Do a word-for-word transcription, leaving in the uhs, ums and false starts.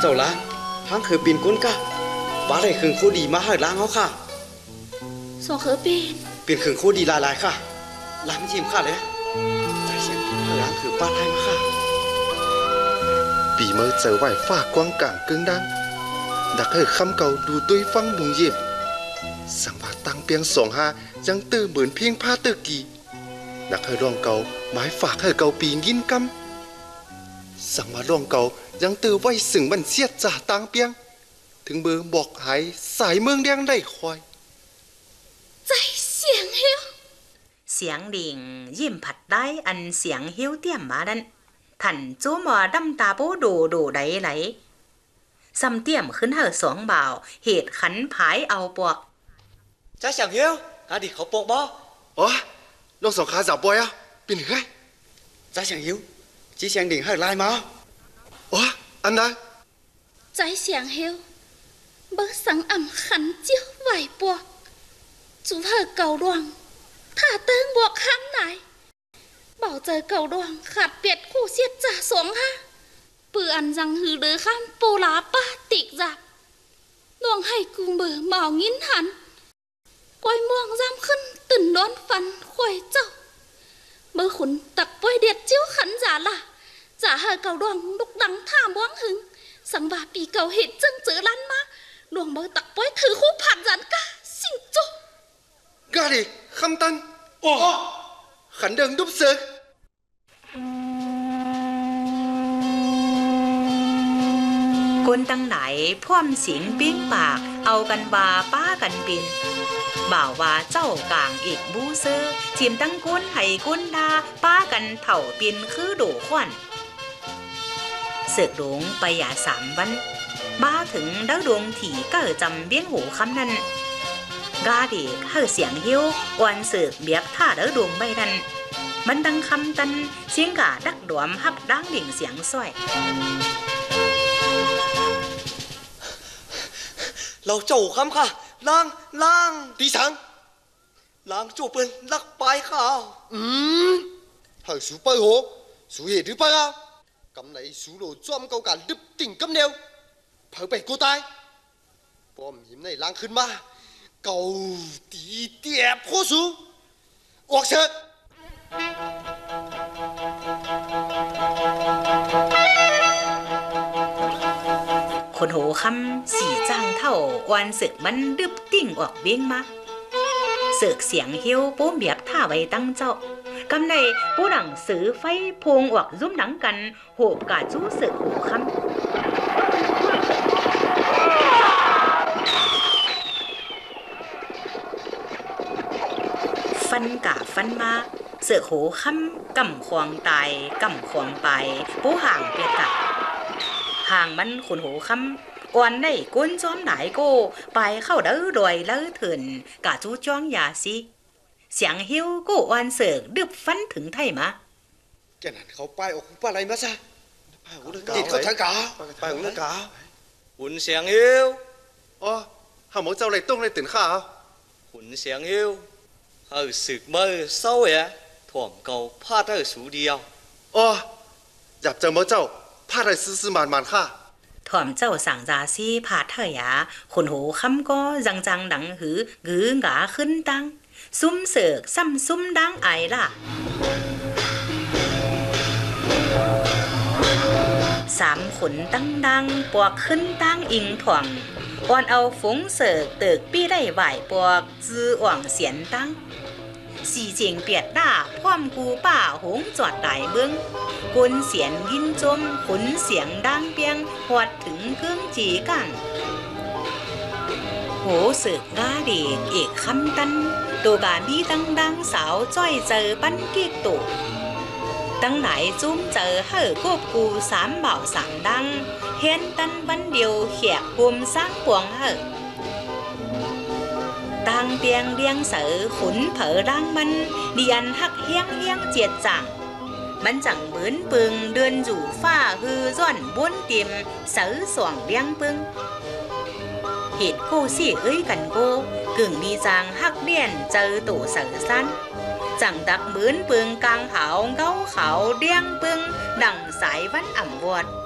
เจ้าละทั้งเคยปีนก้นกะบ้าได้คืนโคดีมาให้ล้างเขาค่ะสองเคยปีนปีนคืนโคดีหลายๆค่ะล้างยิ้มค่ะเลยใจเสียงให้ล้างคือป้าไทยมาค่ะปีเมื่อเจอไหวฝ้ากว้างกลางกึ่งดังดักให้คำเก่าดูตุ้ยฟังมุงเย็บสังวาตังเปียงสองหายังตื้อเหมือนเพียงผ้าตื้อกีดักให้รองเก่าหมายฝากให้เก่าปียินกำสังวารองเก่ายังตื้อไว้สึงมันเสียดจ่าตังเปียงถึงเบอร์บอกหายสายเมืองแดงได้ควายใจเสียงเฮี้ยวเสียงดิ่งยิ้มผัดได้อันเสียงเฮี้ยวเตี้ยมมาดันถันจู้หมอดำตาโป้ดูดูได้ไหลซ้ำเตี้ยมขึ้นเห่อสองบ่าวเหตุขันผายเอาปวกใจเสียงเฮี้ยวหาดิเขาปวกบ่อ๋อลองสองขาจับบอยอ่ะเป็นไงใจเสียงเฮี้ยวจีเสียงดิ่งให้ลายมาอ๋ออันใดใจเสียงเฮี้ยวเบิกสังอ่ำขันเจียวไหวปวกจูเธอเก่าดวงถ้าเติ้งบวกข้างไหนเบาเจอเก่าดวงขาดเปียดคู่เสียดจ่าสวงฮะปืออันยังหือเดือข้ามปูลาป้าติกจับดวงให้กูเบอร์เมางิ้นหันกวยม่วงจ้ำขึ้นตื่นร้อนฟันควยเจ้าเบอร์ขุนตักป่วยเด็ดจิ้วขันจ่าละจ่าหาเก่าดวงลุกดังท่าบ้วงหึงสังบาปีเก่าเห็ดจึงเจอลันมาดวงเบอร์ตักป่วยถือคู่ผัดจันกะสิงโจกาดิคำตันโอ้ขันเดิงดุบเสือคนตั้งไหนพ่วมสิงปิ้งปากเอากันบาป้ากันปินบ่าวว่าเจ้ากลางอีกบูซื้อทีมตั้งก้นให้ก้นดาป้ากันเถ่าปินคือโดขวัญเสือกหลงไปหยาสามวันบ้าถึงเด้าดวงถี่ก็จำเบี้ยงหูคำนั้นกาเด็กเฮาเสียงหิ้ววันเสือกเบียบท่าเด้อดวงใบดันมันดังคำตันเสียงกาดักดวมฮับดังดิ่งเสียงส้อยเราเจ้าคำค่ะล่างล่างตีสังล่างจู่เปิ้นลักไปค่ะอืมเฮาสูไปโหสูเหตุหรือไปอ่ะกำไหนสูโหลจอมเก่ากันดึบติ่งกำเนียวเผอไปกูตายป้อมหิมในล้างขึ้นมาเก่าตีเตียบโคสูออกเถิดคนโหคำสีจ้างเท่าวันเสือกมันดึบติ่งออกเบี้ยงมาเสือกเสียงเฮี้ยวปูเบียบท่าไว้ตั้งเจ้ากำในผู้หนังสือไฟพวงออกซุ้มหนังกันโหบกาจู้เสือกโหคำฟันกะฟันมาเสือกโหคำกำควงตายกำควงไปผู้ห่างเปียกะห่างมันขุนโหคำอ่อนได้ก้นจ้อมไหนโก้ไปเข้าเด้อดอยเล้อถึนกะจู้จ้องยาสิเสียงหิ้วกูอ่อนเสือกดึบฟันถึงไทยมาแกนั่นเขาไปออกป้าอะไรมาซะติดเขาทางกาไปของเรื่องกาหุ่นเสียงหิ้วอ๋อหาหมอเจ้าอะไรต้องอะไรตื่นข้าวหุ่นเสียงหิ้วเออสึกเมื่อเศร้าอ่ะถ่วมเก่าพลาดได้สูเดียวอ๋ออยากเจอหมอเจ้าพลาดได้ซื้อซื้อมันมันค่ะถ่วมเจ้าสั่งจาซีพาเถยาคนโหคำก็จังจังดังหือกือหงาขึ้นตังซุ่มเสือกซ้ำซุ่มดังไอล่ะสามขนตั้งดังปวกขึ้นตั้งอิงถ่วงอ่อนเอาฝงเสือกเติกปี้ได้ไหวปวกจื้ออ่วงเสียนตั้งสีเจียงเปียดด่าพร้อมกูป่าหงจอดได้เบิ้งกุนเสียนยินจมขุนเสียงดังเปียงหวดถึงเครื่องจีกังโหสึกก้าเด็กเอกคำตันตัวกาบีดังดังสาวจ้อยเจอปั้นเกียกตุตั้งไหนจุ้มเจอเฮ่อกบกูสามเบาสามดังเห็นตันบันเดียวเขียกกุมสร้างปวงเฮ่อตังเปียงเลี้ยงเสือขุนเผอดังมันเดียนหักเฮียงเฮียงเจียดจังมันจังเหมือนปึงเดินจู่ฟ้าฮือร่อนบ้วนเต็มเสือสว่างเลี้ยงปึงเหตุโคสี่เอ้ยกันโกกึ่งมีจางหักเดียนเจอตู่เสือสั้นจังดักเหมือนปึงกลางเขาเก้าเขาเดียงปึงดังสายวันอ่ำวอด